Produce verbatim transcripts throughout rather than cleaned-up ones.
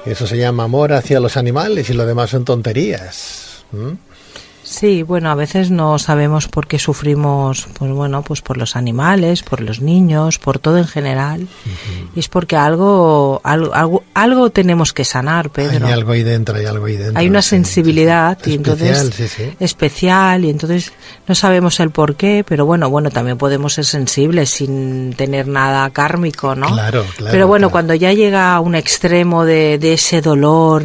Eso se llama amor hacia los animales y lo demás son tonterías. ¿Mm? Sí, bueno, a veces no sabemos por qué sufrimos, pues bueno, pues por los animales, por los niños, por todo en general. Uh-huh. Y es porque algo, algo, algo, algo tenemos que sanar, Pedro. Hay algo ahí dentro, hay algo ahí dentro. Hay una sí, sensibilidad sí, sí. y entonces especial, sí, sí. especial y entonces no sabemos el por qué, pero bueno, bueno, también podemos ser sensibles sin tener nada kármico, ¿no? Claro, claro. Pero bueno, claro. cuando ya llega a un extremo de, de ese dolor.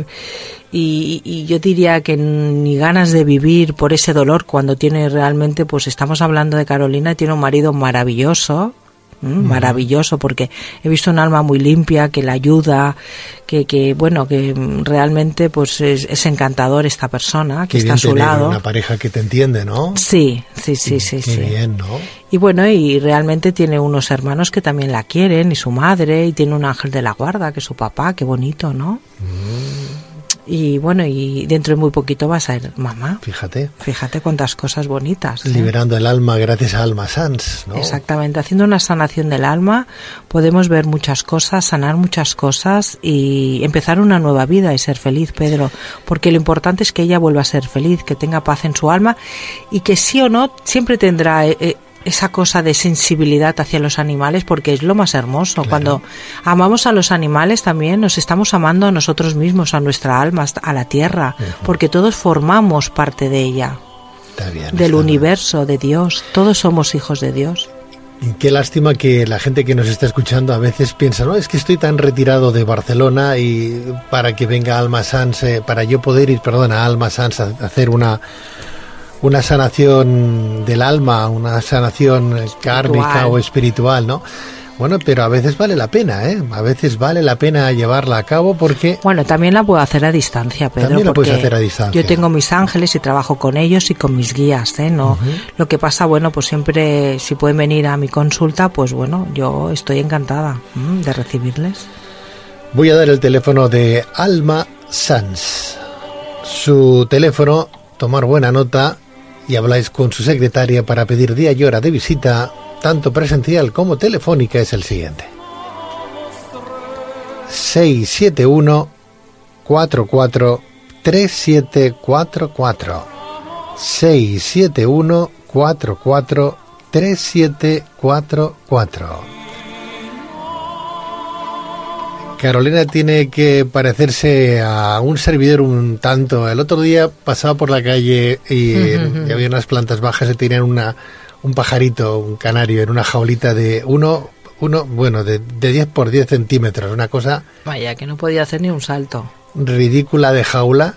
Y, y yo diría que ni ganas de vivir por ese dolor cuando tiene realmente, pues estamos hablando de Carolina, tiene un marido maravilloso, ¿m? Uh-huh. maravilloso, porque he visto un alma muy limpia que la ayuda, que, que bueno, que realmente pues es, es encantador esta persona que Qué está a su tener lado. Una pareja que te entiende, ¿no? Sí, sí, sí, sí, Qué sí. bien, ¿no? Y bueno, y realmente tiene unos hermanos que también la quieren, y su madre, y tiene un ángel de la guarda, que es su papá, qué bonito, ¿no? Mm. Y bueno, y dentro de muy poquito va a ser mamá. Fíjate. Fíjate cuántas cosas bonitas. ¿eh? Liberando el alma gracias a Alma Sans, ¿no? Exactamente. Haciendo una sanación del alma podemos ver muchas cosas, sanar muchas cosas y empezar una nueva vida y ser feliz, Pedro. Porque lo importante es que ella vuelva a ser feliz, que tenga paz en su alma y que sí o no siempre tendrá Eh, esa cosa de sensibilidad hacia los animales, porque es lo más hermoso. Claro. Cuando amamos a los animales también nos estamos amando a nosotros mismos, a nuestra alma, a la tierra, uh-huh. porque todos formamos parte de ella, está bien, del está universo, bien. De Dios. Todos somos hijos de Dios. Y qué lástima que la gente que nos está escuchando a veces piensa, no, es que estoy tan retirado de Barcelona y para que venga Alma Sans, eh, para yo poder ir, perdón, a Alma Sans a hacer una... una sanación del alma, una sanación kármica o espiritual, ¿no? Bueno, pero a veces vale la pena, ¿eh? A veces vale la pena llevarla a cabo porque... Bueno, también la puedo hacer a distancia, Pedro. También la puedes hacer a distancia. Yo tengo mis ángeles y trabajo con ellos y con mis guías, ¿eh? No, uh-huh. Lo que pasa, bueno, pues siempre, si pueden venir a mi consulta, pues bueno, yo estoy encantada ¿m? de recibirles. Voy a dar el teléfono de Alma Sans. Su teléfono, tomar buena nota, y habláis con su secretaria para pedir día y hora de visita, tanto presencial como telefónica, es el siguiente. seis siete uno, cuatro cuatro, tres siete cuatro cuatro. seis siete uno, cuatro cuatro, tres siete cuatro cuatro. Carolina tiene que parecerse a un servidor un tanto. El otro día pasaba por la calle y, uh-huh. y había unas plantas bajas y tenían una, un pajarito, un canario, en una jaulita de uno, uno bueno, de, de diez por diez centímetros. Una cosa... Vaya, que no podía hacer ni un salto. Ridícula de jaula.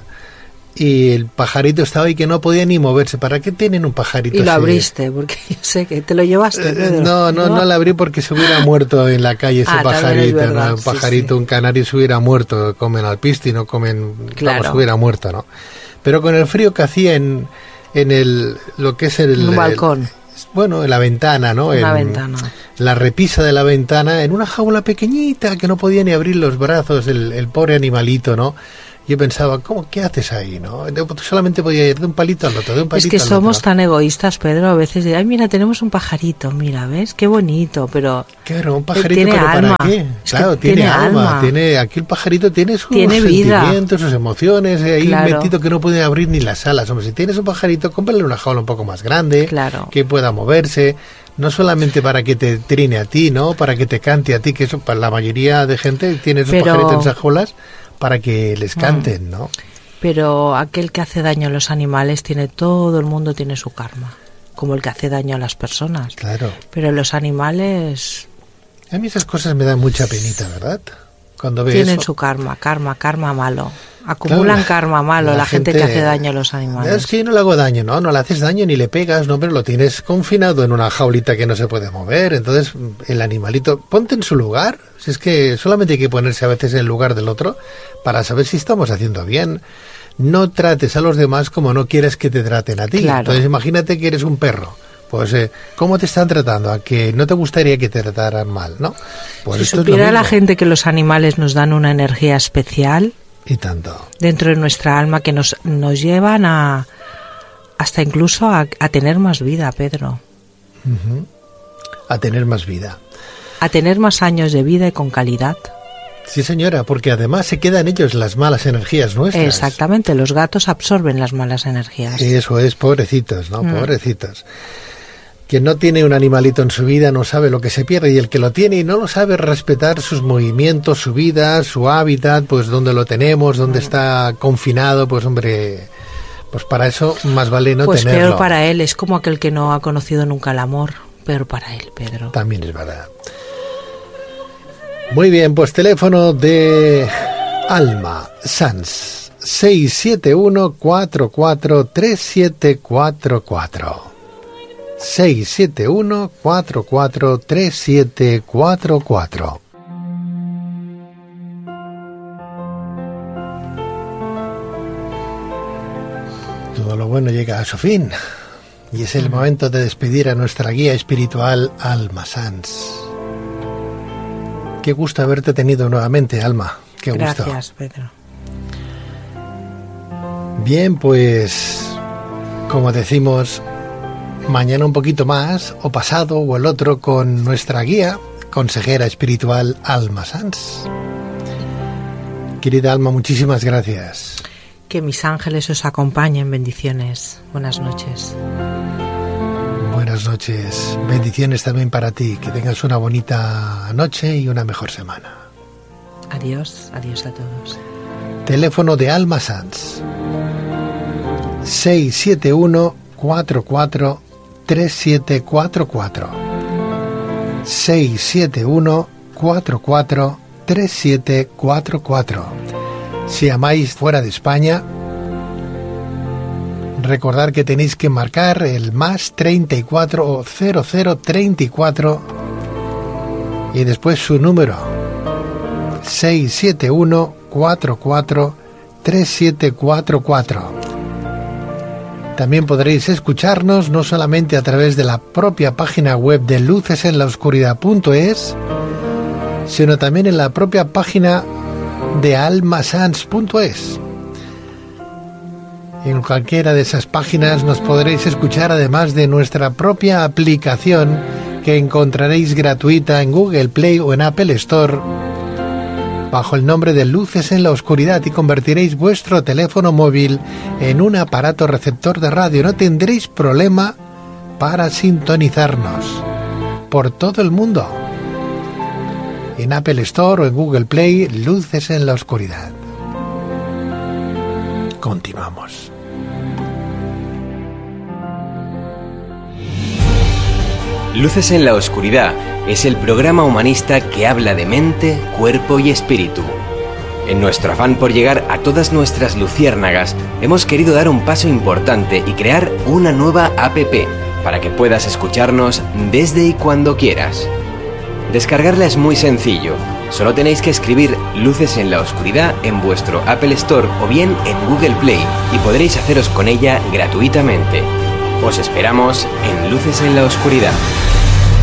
Y el pajarito estaba ahí que no podía ni moverse. ¿Para qué tienen un pajarito así? Y lo abriste, porque yo sé que te lo llevaste, Pedro. No, no, no, no lo abrí porque se hubiera muerto en la calle ese ah, pajarito. Verdad, ¿no? Un sí, pajarito, sí. Un canario se hubiera muerto. Comen alpiste y no comen... Claro. Vamos, se hubiera muerto, ¿no? Pero con el frío que hacía en, en el... Lo que es el... Un balcón. El, bueno, en la ventana, ¿no? Una en ventana. La repisa de la ventana, en una jaula pequeñita que no podía ni abrir los brazos, el, el pobre animalito, ¿no? Yo pensaba, ¿cómo, qué haces ahí, no? Solamente podía ir de un palito al otro, de un palito al otro. Es que somos otro. tan egoístas, Pedro, a veces de, ay, mira, tenemos un pajarito, mira, ¿ves? Qué bonito, pero... Claro, un pajarito, tiene ¿pero alma. para qué? Es claro, que tiene, tiene alma, alma. tiene, aquí el pajarito tiene sus tiene sentimientos, vida. sus emociones, ahí claro. metido que no puede abrir ni las alas. Hombre, si tienes un pajarito, cómprale una jaula un poco más grande, claro. que pueda moverse, no solamente para que te trine a ti, ¿no? Para que te cante a ti, que eso para la mayoría de gente tiene sus pero... pajaritos en esas jaulas para que les canten, ¿no? Pero aquel que hace daño a los animales tiene, todo el mundo tiene su karma, como el que hace daño a las personas. Claro. Pero los animales... A mí esas cosas me dan mucha penita, ¿verdad? Cuando ves tienen eso. su karma, karma, karma malo. Acumulan claro, karma malo la, la gente, gente que hace daño a los animales. Es que yo no le hago daño, ¿no? No le haces daño ni le pegas, no, pero lo tienes confinado en una jaulita que no se puede mover. Entonces, el animalito, ponte en su lugar. Si es que solamente hay que ponerse a veces en el lugar del otro para saber si estamos haciendo bien. No trates a los demás como no quieres que te traten a ti. Claro. Entonces, imagínate que eres un perro. Pues, eh, ¿cómo te están tratando? A que no te gustaría que te trataran mal, ¿no? Pues si esto supiera es lo la gente que los animales nos dan una energía especial... Y tanto. Dentro de nuestra alma que nos, nos llevan a hasta incluso a, a tener más vida, Pedro. Uh-huh. A tener más vida. A tener más años de vida y con calidad. Sí, señora, porque además se quedan ellos las malas energías nuestras. Exactamente, los gatos absorben las malas energías. Eso es, pobrecitos, ¿no? Mm. Pobrecitos. Quien no tiene un animalito en su vida no sabe lo que se pierde, y el que lo tiene y no lo sabe respetar sus movimientos, su vida, su hábitat, pues dónde lo tenemos, dónde está confinado, pues hombre, pues para eso más vale no pues tenerlo. Pues peor para él, es como aquel que no ha conocido nunca el amor, peor para él, Pedro. También es verdad. Muy bien, pues teléfono de Alma Sanz, seis siete uno, cuatro cuatro tres siete cuatro cuatro. seis siete uno, cuatro cuatro tres siete cuatro cuatro. Todo lo bueno llega a su fin, y es el momento de despedir a nuestra guía espiritual, Alma Sanz. Qué gusto haberte tenido nuevamente, Alma. Qué gusto. Gracias, Pedro. Bien, pues, como decimos, mañana un poquito más, o pasado, o el otro, con nuestra guía, consejera espiritual, Alma Sanz. Querida Alma, muchísimas gracias. Que mis ángeles os acompañen. Bendiciones. Buenas noches. Buenas noches. Bendiciones también para ti. Que tengas una bonita noche y una mejor semana. Adiós. Adiós a todos. Teléfono de Alma Sanz. seis siete uno, cuatro cuatro tres siete cuatro cuatro. seis siete uno, cuatro cuatro tres siete cuatro cuatro. Si llamáis fuera de España, recordad que tenéis que marcar el más treinta y cuatro o cero cero treinta y cuatro y después su número seis siete uno, cuatro cuatro tres siete cuatro cuatro. También podréis escucharnos no solamente a través de la propia página web de luces en la oscuridad punto es, sino también en la propia página de alma sanz punto es. En cualquiera de esas páginas nos podréis escuchar, además de nuestra propia aplicación que encontraréis gratuita en Google Play o en Apple Store bajo el nombre de Luces en la Oscuridad, y convertiréis vuestro teléfono móvil en un aparato receptor de radio. No tendréis problema para sintonizarnos por todo el mundo. En Apple Store o en Google Play, Luces en la Oscuridad. Continuamos. Luces en la Oscuridad es el programa humanista que habla de mente, cuerpo y espíritu. En nuestro afán por llegar a todas nuestras luciérnagas, hemos querido dar un paso importante y crear una nueva app para que puedas escucharnos desde y cuando quieras. Descargarla es muy sencillo. Solo tenéis que escribir Luces en la Oscuridad en vuestro Apple Store o bien en Google Play y podréis haceros con ella gratuitamente. Os esperamos en Luces en la Oscuridad.